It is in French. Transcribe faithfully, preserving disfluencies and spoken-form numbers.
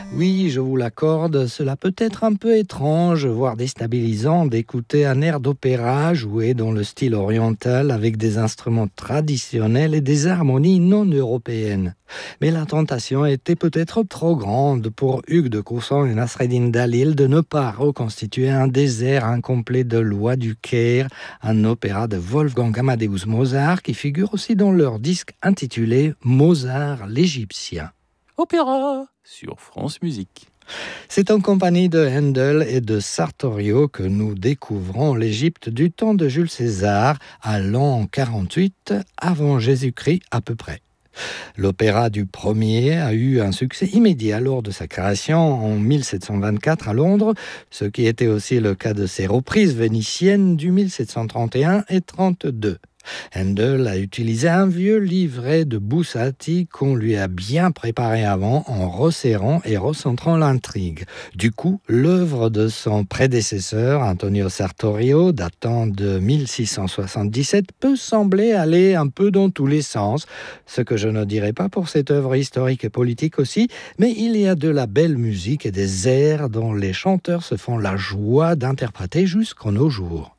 Oui, je vous l'accorde, cela peut être un peu étrange, voire déstabilisant d'écouter un air d'opéra joué dans le style oriental avec des instruments traditionnels et des harmonies non européennes. Mais la tentation était peut-être trop grande pour Hugues de Courson et Nasreddin Dalil de ne pas reconstituer un désert incomplet de Loi du Caire, un opéra de Wolfgang Amadeus Mozart qui figure aussi dans leur disque intitulé Mozart l'Égyptien. Opéra sur France Musique. C'est en compagnie de Handel et de Sartorio que nous découvrons l'Égypte du temps de Jules César à l'an quarante-huit avant Jésus-Christ à peu près. L'opéra du premier a eu un succès immédiat lors de sa création en mille sept cent vingt-quatre à Londres, ce qui était aussi le cas de ses reprises vénitiennes du mille sept cent trente et un et trente-deux. Handel a utilisé un vieux livret de Bussati qu'on lui a bien préparé avant en resserrant et recentrant l'intrigue. Du coup, l'œuvre de son prédécesseur, Antonio Sartorio, datant de mille six cent soixante-dix-sept, peut sembler aller un peu dans tous les sens, ce que je ne dirais pas pour cette œuvre historique et politique aussi, mais il y a de la belle musique et des airs dont les chanteurs se font la joie d'interpréter jusqu'en nos jours.